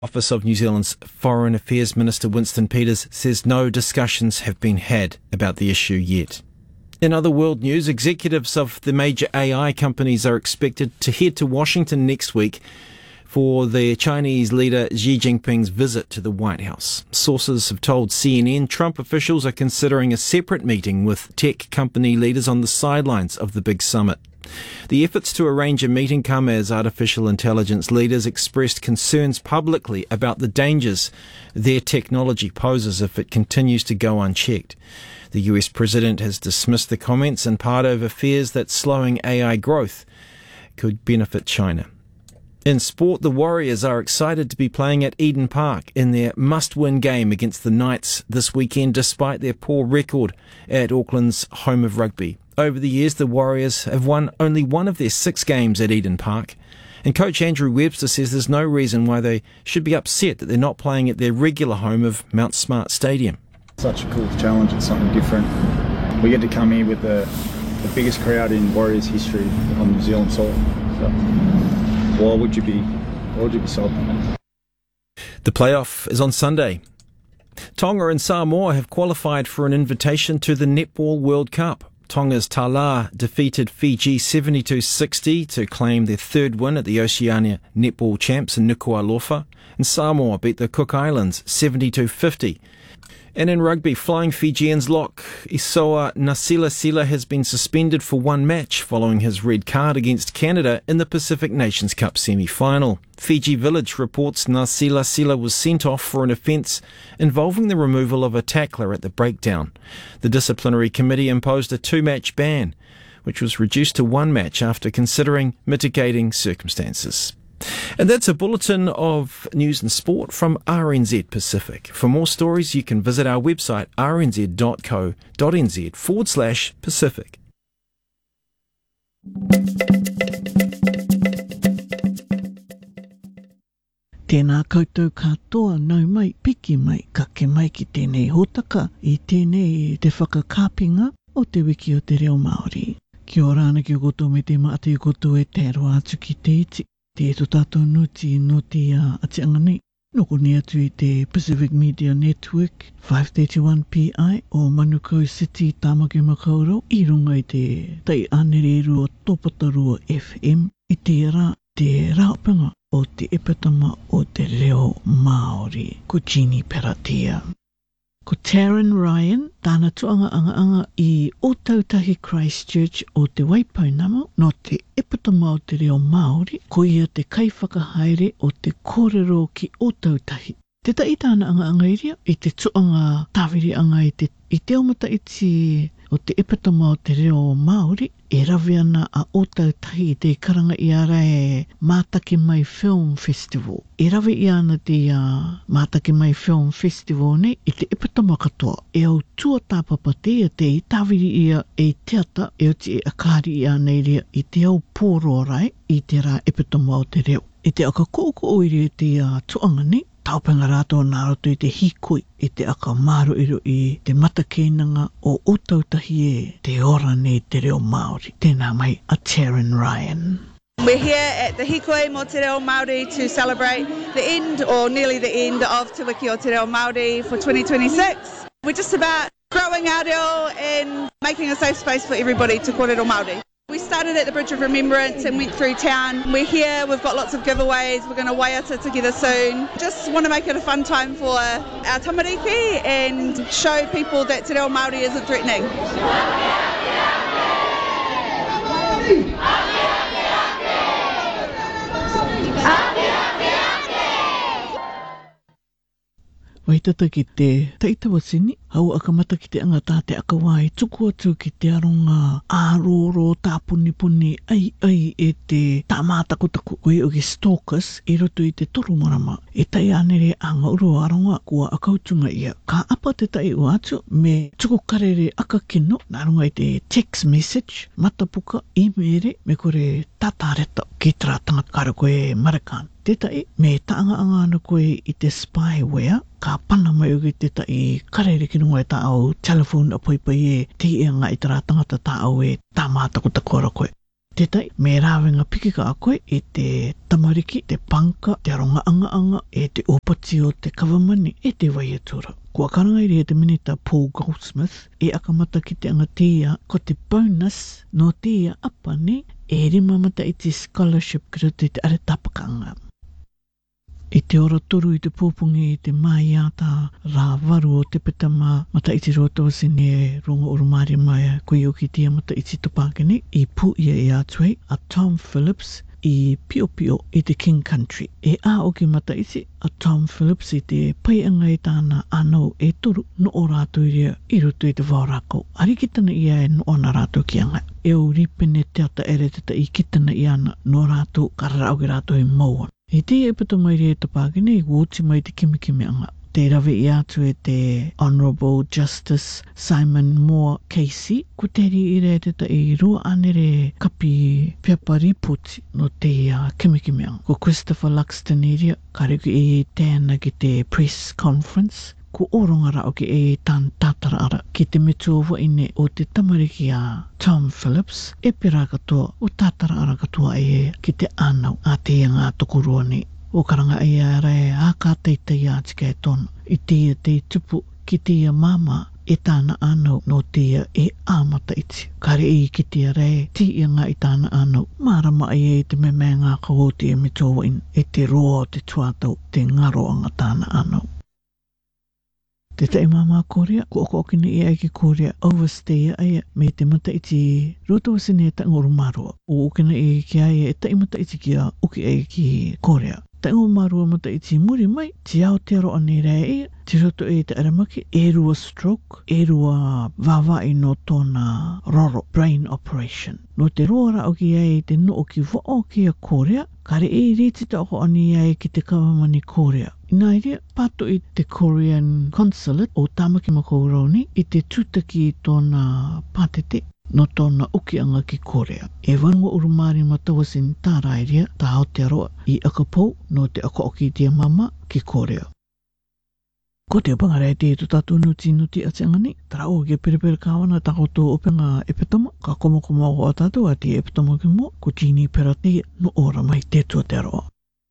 Office of New Zealand's Foreign Affairs Minister Winston Peters says no discussions have been had about the issue yet. In other world news, executives of the major AI companies are expected to head to Washington next week for the Chinese leader Xi Jinping's visit to the White House. Sources have told CNN Trump officials are considering a separate meeting with tech company leaders on the sidelines of the big summit. The efforts to arrange a meeting come as artificial intelligence leaders expressed concerns publicly about the dangers their technology poses if it continues to go unchecked. The US president has dismissed the comments in part over fears that slowing AI growth could benefit China. In sport, the Warriors are excited to be playing at Eden Park in their must-win game against the Knights this weekend, despite their poor record at Auckland's home of rugby. Over the years, the Warriors have won only one of their 6 games at Eden Park, and coach Andrew Webster says there's no reason why they should be upset that they're not playing at their regular home of Mount Smart Stadium. Such a cool challenge, it's something different. We get to come here with the biggest crowd in Warriors history on New Zealand soil. So, why would you be sold? The playoff is on Sunday. Tonga and Samoa have qualified for an invitation to the Netball World Cup. Tonga's Tala defeated Fiji 72-60 to claim their 3rd win at the Oceania Netball Champs in Nuku'alofa, and Samoa beat the Cook Islands 72-50. And in rugby, flying Fijians lock Isoa Nasilasila has been suspended for 1 match following his red card against Canada in the Pacific Nations Cup semi-final. Fiji Village reports Nasilasila was sent off for an offence involving the removal of a tackler at the breakdown. The disciplinary committee imposed a 2-match ban, which was reduced to 1 match after considering mitigating circumstances. And that's a bulletin of news and sport from RNZ Pacific. For more stories, you can visit our website rnz.co.nz/Pacific. Tēnā koutou katoa nau mai, piki mai, ka ke mai ki tēnei hōtaka I tēnei te whakakāpinga o te wiki o te reo Māori. Kia ora ana ki o koto me te maati o koto e te aroa atu ki te iti. Te to tātou nuti no te atianga nei. Noko ni atu I te Pacific Media Network 531 PI o Manukau City, Tāmaki Makaurau, I runga I te tai anereru o Topataru FM, I te ara te raupanga o te epatama o te reo Māori, ko Jeannie Peratia. Ko Taryn Ryan, tāna tuanga anga I Otautahi Christchurch o te Waipaunama no te epatama o te reo Māori, ko ia te kaiwhakahaere o te kōrero ki Otautahi. Te tai tāna anga iria I te tuanga tāwiri anga I te omata iti o te epatama o te reo Māori, e rawe ana a Otautahi I te karanga I ara e Mātaki Mai Film Festival. E rawe I ana te Mātaki Mai Film Festival nei I te epatama katoa. E au tua tāpapa te te I tāwiri ia e teata e o te akari I ana iria I te au pōroa rai I te rā epatama o te reo. E te aka kōko oiri te tuanga nei, taupenga rātou nā roto I te hikoi I te aka māro iro I te matakeinanga o Otautahi e te ora nei te reo Māori. Tēnā mai a Taryn Ryan. We're here at the Hikoi Mō Te Reo Māori to celebrate the end or nearly the end of Te Wiki o Te Reo Māori for 2026. We're just about growing our reo and making a safe space for everybody to kōrero Māori. We started at the Bridge of Remembrance and went through town. We're here, we've got lots of giveaways, we're going to waiata together soon. Just want to make it a fun time for our tamariki and show people that Te Reo Māori isn't threatening. Waitata ki te taitawasini, hau akamata ki te angata te akawai, tuku atu ki te aronga āroro tāpuni ai e te tāmātaku koe o ki stalkers, I roto I te toro marama. E tai anere anga uro aronga kua akautunga ia. Ka apa te tai o atu me tuku karere aka kino, nā runga I te text message, matapuka, imere, me kore tatareta ki tera tangata kara koe Marakan. Tētai, me taanga ana koe I te spyware, ka pana mai o ki tētai karere ki nunga e tā au telephone apoipai e te ianga I tera tangata tā au e tā mātaku koe. Te tai, me rāwenga piki ka a koe e te tamariki, te panka, te aronga anga e te opati o te kawamani e te waiatura. Kua karangairi e te minita Paul Goldsmith e akamata ki te angatia ko te bonus no tia apane e rimamata i te scholarship kira te are tapakanga. I te ora toru i te pōpungi i te mai ata rā waru o te petama mata iti roto sine rongo urumari mai koe o ki tia mata iti topakene i pu ia e atue a Tom Phillips i Pio Pio i te King Country. E a o ki mata iti a Tom Phillips i te paianga i tāna anau e toru no o rātou iria i roto i te whaorako. Arikitana ia e no ona rātou ki anga. E o ripene te ata ere tata i kitana i ana no rātou karara au ki rātou i maua. E te e pata mai rea tapakene i wōti mai te kimikimi anga. Te rawe i atu e te Honourable Justice Simon Moore Casey. Ko te ri i rea te i rua anere kapi piapa ripoti no te kimikimi anga. Ko Christopher Luxton i rea kareki e tēna ki te press conference. Ko oronga rao ki e tān tātara ara ki te metuova ine o te tamariki a Tom Phillips e pera katoa o tātara ara katoa e ki te anau a te ngā tokorua ni. O karanga e a rai a ka teitei a tika e tonu i tia te tupu ki tia mama e tāna anau no tia e āmata iti. Kare i ki tia rai ti ia ngā i tāna anau marama e te me ngā kawoti e metuova in e te roa o te tuatau te ngaro anga tāna anau. Te tai mama Korea, ko oko okina i aiki Korea, overstay aia me te mata iti roto wasine e taingo rumarua. O okina i ki aia e tai mata iti ki a uki aiki Korea. Taingo marua mata iti muri mai, ti ao te aro ane rea ia, ti roto e te aramaki, e rua stroke, e rua vavai no tōna roro, brain operation. No te roa rao ki ai te no o ki vo'o ki a Korea, kare e reti ta oko ane ai ki te kawamani Korea. Nā rea, pato i te Korean consulate o Tamaki Makauroni i te tūtaki i tōna pātete no tōna ukianga ki Korea. E wanua urumari matawa sin tārai rea tā Aotearoa i Akapau no te Akaoki tia mama ki Korea. Ko te pangarai te tu tātou nuti a te angani, tara o ke perepere kāwana takoto openga epitoma, ka komo o a tātou a te epitoma ki mo, ko tini pera te no ora mai te Aotearoa.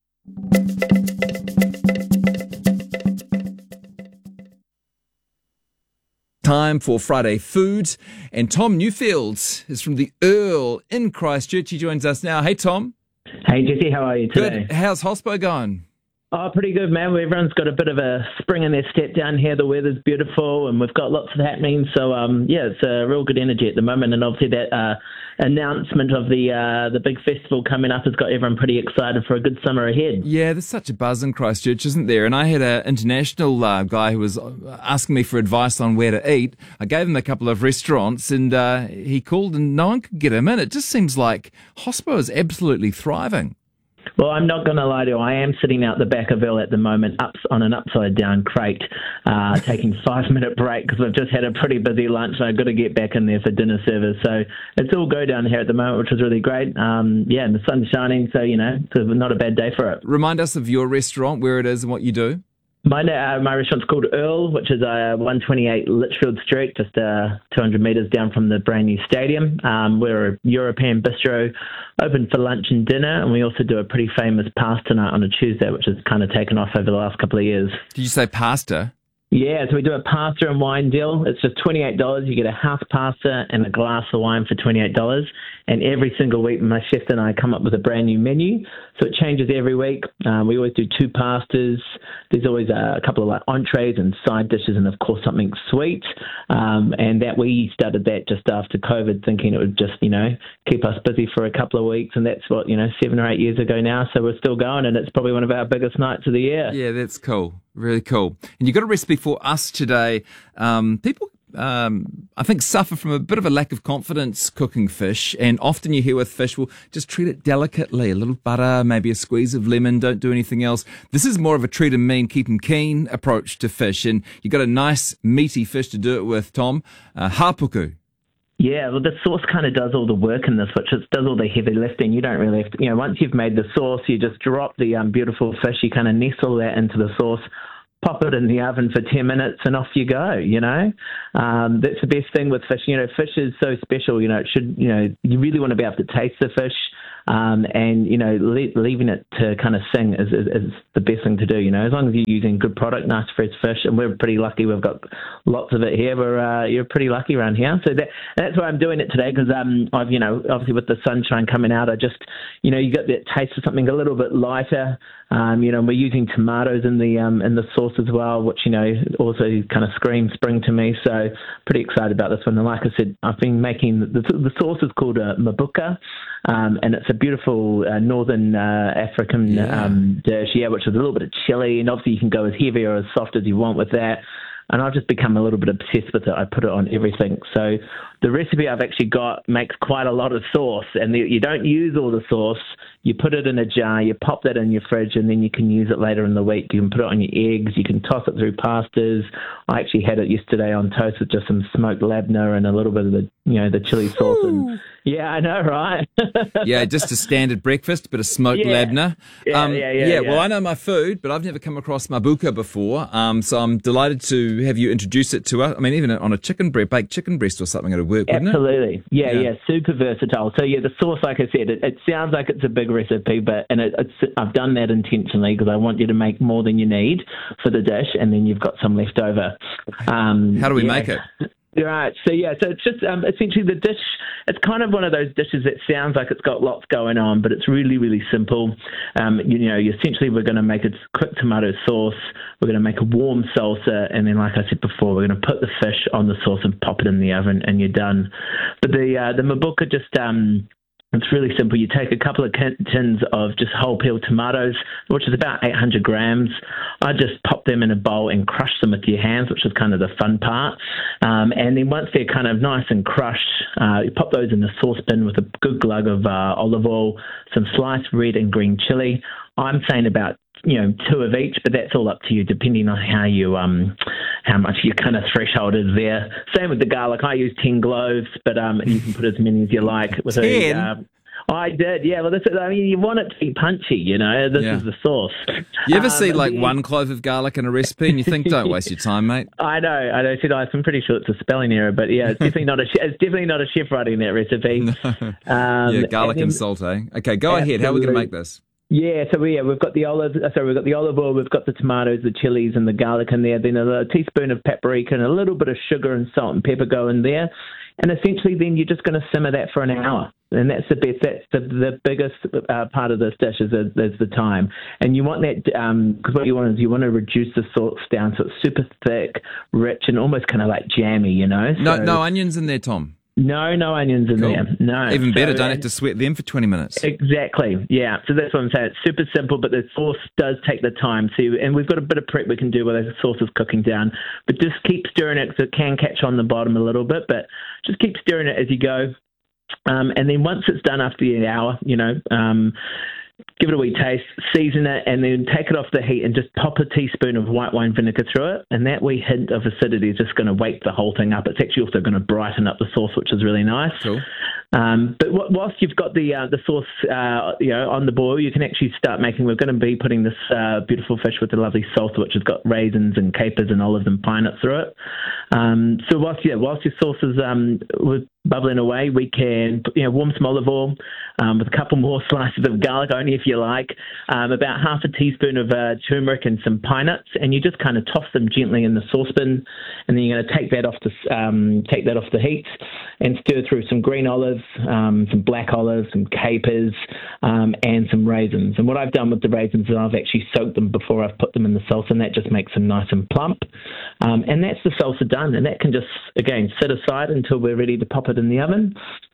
Time for Friday Food, and Tom Newfields is from the Earl in Christchurch. He joins us now. Hey, Tom. Hey, Jesse, how are you today? Good. How's Hospo going? Oh, pretty good, man. Everyone's got a bit of a spring in their step down here. The weather's beautiful, and we've got lots of happening. So, yeah, it's a real good energy at the moment. And obviously that announcement of the big festival coming up has got everyone pretty excited for a good summer ahead. Yeah, there's such a buzz in Christchurch, isn't there? And I had an international guy who was asking me for advice on where to eat. I gave him a couple of restaurants, and he called, and no one could get him in. It just seems like Hospo is absolutely thriving. Well, I'm not going to lie to you. I am sitting out the back of Earl at the moment on an upside-down crate, taking 5-minute break because I've just had a pretty busy lunch and I've got to get back in there for dinner service. So it's all go down here at the moment, which is really great. Yeah, and the sun's shining, so, you know, it's not a bad day for it. Remind us of your restaurant, where it is and what you do. My restaurant's called Earl, which is 128 Litchfield Street, just 200 metres down from the brand new stadium. We're a European bistro, open for lunch and dinner, and we also do a pretty famous pasta night on a Tuesday, which has kind of taken off over the last couple of years. Did you say pasta? Yeah, so we do a pasta and wine deal. It's just $28. You get a house pasta and a glass of wine for $28. And every single week, my chef and I come up with a brand new menu. So it changes every week. We always do 2 pastas. There's always a couple of like entrees and side dishes and, of course, something sweet. And that we started that just after COVID, thinking it would just, you know, keep us busy for a couple of weeks. And that's what, 7 or 8 years ago now. So we're still going, and it's probably one of our biggest nights of the year. Yeah, that's cool. Really cool. And you've got a recipe for us today. People, I think, suffer from a bit of a lack of confidence cooking fish. And often you hear with fish, well, just treat it delicately. A little butter, maybe a squeeze of lemon, don't do anything else. This is more of a treat 'em mean, keep 'em keen approach to fish. And you've got a nice meaty fish to do it with, Tom. Hapuku. Yeah, well, the sauce kind of does all the work in this, which does all the heavy lifting. You don't really have to, once you've made the sauce, you just drop the beautiful fish, you kind of nestle that into the sauce, pop it in the oven for 10 minutes and off you go, you know. That's the best thing with fish. You know, fish is so special, you know, it should, you know, you really want to be able to taste the fish. And, you know, leaving it to kind of sing is the best thing to do, you know, as long as you're using good product, nice fresh fish, and we're pretty lucky. We've got lots of it here. You're pretty lucky around here. So that's why I'm doing it today, because I've, you know, obviously with the sunshine coming out, I just, you know, you get that taste of something a little bit lighter. You know, we're using tomatoes in the sauce as well, which, you know, also kind of screams spring to me. So pretty excited about this one. And like I said, I've been making the sauce is called mabuka, and it's a beautiful northern African dish, which is a little bit of chili, and obviously you can go as heavy or as soft as you want with that. And I've just become a little bit obsessed with it. I put it on everything. So the recipe I've actually got makes quite a lot of sauce, and you don't use all the sauce. You put it in a jar, you pop that in your fridge, and then you can use it later in the week. You can put it on your eggs, you can toss it through pastas. I actually had it yesterday on toast with just some smoked labna and a little bit of the chili sauce. And yeah, I know, right? Yeah, just a standard breakfast, bit of smoked labna. Yeah. Well, I know my food, but I've never come across mabuka before. So I'm delighted to have you introduce it to us. I mean, even on a baked chicken breast or something, it'd work, wouldn't it? Absolutely. Yeah, super versatile. So yeah, the sauce, like I said, it sounds like it's a big recipe, but I've done that intentionally because I want you to make more than you need for the dish, and then you've got some left over. How do we make it? Right. So it's just essentially the dish. It's kind of one of those dishes that sounds like it's got lots going on, but it's really, really simple. Essentially we're going to make a quick tomato sauce. We're going to make a warm salsa, and then, like I said before, we're going to put the fish on the sauce and pop it in the oven, and you're done. But the mabuka just it's really simple. You take a couple of tins of just whole peeled tomatoes, which is about 800 grams. I just pop them in a bowl and crush them with your hands, which is kind of the fun part. And then once they're kind of nice and crushed, you pop those in the saucepan with a good glug of olive oil, some sliced red and green chili. I'm saying about 2 of each, but that's all up to you, depending on how much your kind of threshold is there. Same with the garlic. I use 10 cloves, but you can put as many as you like. With 10? I did, yeah. Well, you want it to be punchy, you know. This is the sauce. You ever see one clove of garlic in a recipe and you think, don't waste your time, mate? I know. I'm pretty sure it's a spelling error, but yeah, it's definitely not a chef writing that recipe. No. Garlic and salt, eh? Okay, go ahead. How are we going to make this? Yeah, so we've got the olive oil, we've got the tomatoes, the chilies, and the garlic in there. Then a teaspoon of paprika and a little bit of sugar and salt and pepper go in there. And essentially, then you're just going to simmer that for an hour. And that's the best. That's the biggest part of this dish is the time. And you want that because what you want is you want to reduce the sauce down so it's super thick, rich, and almost kind of like jammy. You know. No onions in there, Tom. No onions in there. No. Even better, don't have to sweat them for 20 minutes. Exactly, yeah. So that's what I'm saying. It's super simple, but the sauce does take the time. And we've got a bit of prep we can do while the sauce is cooking down. But just keep stirring it because it can catch on the bottom a little bit. But just keep stirring it as you go. And then once it's done after the hour, give it a wee taste, season it, and then take it off the heat and just pop a teaspoon of white wine vinegar through it. And that wee hint of acidity is just going to wake the whole thing up. It's actually also going to brighten up the sauce, which is really nice. Cool. But whilst you've got the sauce, on the boil, you can actually start making. We're going to be putting this beautiful fish with the lovely salsa, which has got raisins and capers and olives and pine nuts through it. So whilst your sauce is bubbling away, we can warm some olive oil with a couple more slices of garlic, only if you like, about half a teaspoon of turmeric and some pine nuts, and you just kind of toss them gently in the saucepan, and then you're going to take that off the heat and stir through some green olives, some black olives, some capers, and some raisins. And what I've done with the raisins is I've actually soaked them before I've put them in the salsa, and that just makes them nice and plump. And that's the salsa done, and that can just, again, sit aside until we're ready to pop it in the oven.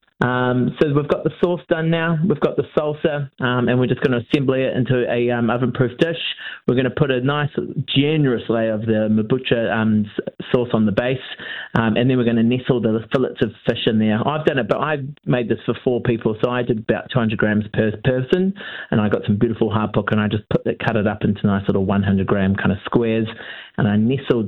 So we've got the sauce done now. We've got the salsa, and we're just going to assemble it into a oven-proof dish. We're going to put a nice, generous layer of the mabucha sauce on the base, and then we're going to nestle the fillets of fish in there. I've done it, but I've made this for 4 people, so I did about 200 grams per person, and I got some beautiful hardpock, and I just cut it up into nice little 100-gram kind of squares, and I nestled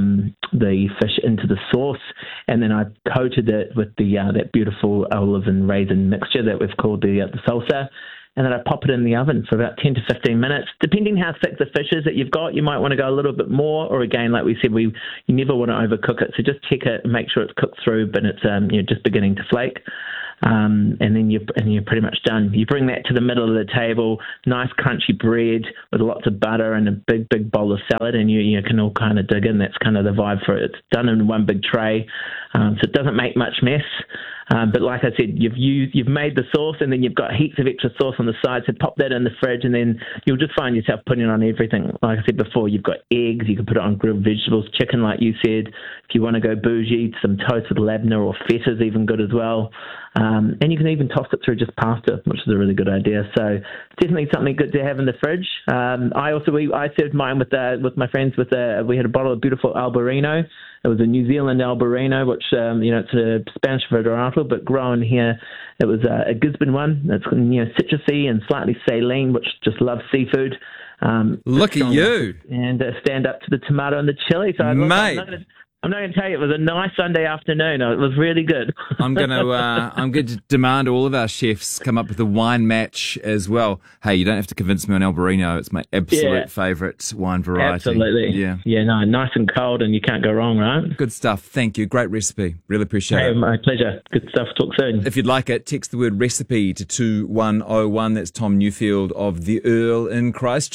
the fish into the sauce, and then I coated it with that beautiful olive and raisin mixture that we've called the salsa. and then I pop it in the oven for about 10 to 15 minutes. Depending how thick the fish is that you've got, you might want to go a little bit more, or again, like we said, you never want to overcook it. So just check it and make sure it's cooked through, but it's just beginning to flake. And then you're pretty much done. You bring that to the middle of the table, nice crunchy bread with lots of butter and a big bowl of salad, and you can all kind of dig in. That's kind of the vibe for it. It's done in one big tray, so it doesn't make much mess. But like I said, you've made the sauce, and then you've got heaps of extra sauce on the side. So pop that in the fridge, and then you'll just find yourself putting it on everything. Like I said before, you've got eggs. You can put it on grilled vegetables, chicken, like you said. If you want to go bougie, some toasted labna or feta is even good as well. And you can even toss it through just pasta, which is a really good idea. So definitely something good to have in the fridge. I served mine with my friends we had a bottle of beautiful Albarino. It was a New Zealand Albarino, which it's a Spanish varietal, but grown here. It was a Gisborne one. It's citrusy and slightly saline, which just loves seafood. Look at you! And stand up to the tomato and the chili. So mate. I'm not going to tell you, it was a nice Sunday afternoon. It was really good. I'm going to demand all of our chefs come up with a wine match as well. Hey, you don't have to convince me on Albarino. It's my absolute favourite wine variety. Absolutely. Yeah, no, nice and cold, and you can't go wrong, right? Good stuff. Thank you. Great recipe. Really appreciate it. My pleasure. Good stuff. Talk soon. If you'd like it, text the word recipe to 2101. That's Tom Newfield of the Earl in Christchurch.